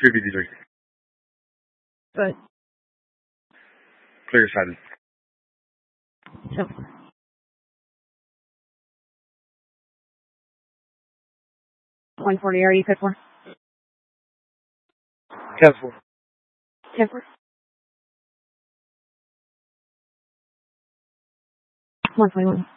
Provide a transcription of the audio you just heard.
353. Good. Clear sided. So. 140, are you good for? 10-4. 10-4. 121.